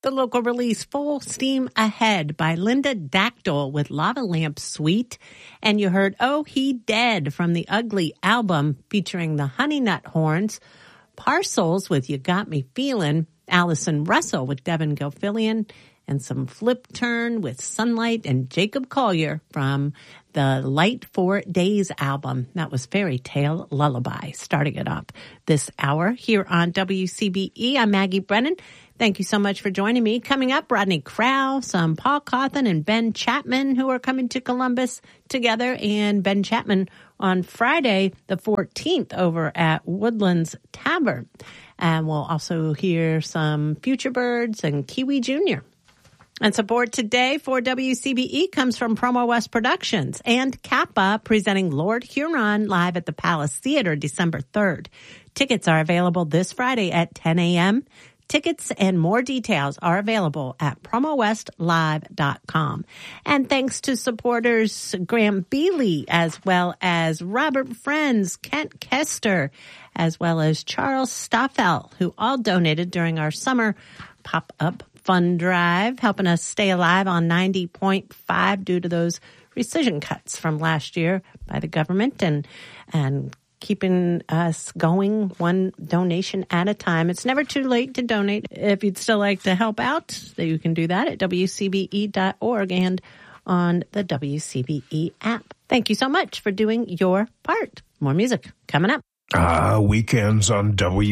The local release, Full Steam Ahead by Linda Dactyl with Lava Lamp Suite. And you heard Oh He Dead from the Ugly album featuring the Honey Nut Horns. Parcels with You Got Me Feelin'. Allison Russell with Devin Gilfillian. And some Flip Turn with Sunlight and Jacob Collier from the Light 4 Days album. That was Fairy Tale Lullaby, starting it up this hour here on WCBE. I'm Maggie Brennan. Thank you so much for joining me. Coming up, Rodney Crowell, some Paul Cawthon and Ben Chapman who are coming to Columbus together, and Ben Chapman on Friday the 14th over at Woodlands Tavern. And we'll also hear some Future Birds and Kiwi Jr. And support today for WCBE comes from Promo West Productions and Kappa presenting Lord Huron live at the Palace Theater December 3rd. Tickets are available this Friday at 10 a.m. Tickets and more details are available at promowestlive.com. And thanks to supporters Graham Bealey, as well as Robert Friends, Kent Kester, as well as Charles Stoffel, who all donated during our summer pop-up fund drive, helping us stay alive on 90.5 due to those rescission cuts from last year by the government and keeping us going one donation at a time. It's never too late to donate. If you'd still like to help out, you can do that at WCBE.org and on the WCBE app. Thank you so much for doing your part. More music coming up. Weekends on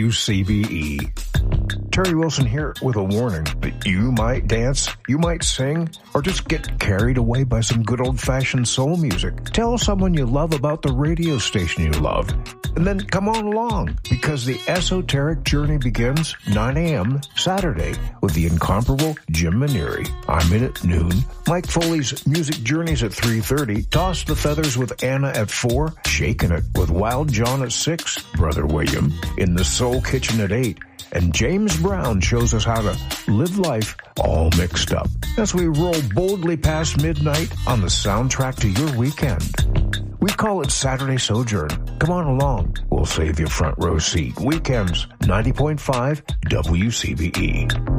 WCBE. Terry Wilson here with a warning that you might dance, you might sing, or just get carried away by some good old-fashioned soul music. Tell someone you love about the radio station you love, and then come on along, because the esoteric journey begins 9 a.m. Saturday with the incomparable Jim Maneri. I'm in at noon. Mike Foley's Music Journeys at 3:30. Toss the Feathers with Anna at 4. Shaking It with Wild John at 6. Brother William in the Soul Kitchen at 8. And James Brown shows us how to live life all mixed up as we roll boldly past midnight on the soundtrack to your weekend. We call it Saturday Sojourn. Come on along. We'll save you front row seat. Weekends, 90.5 WCBE.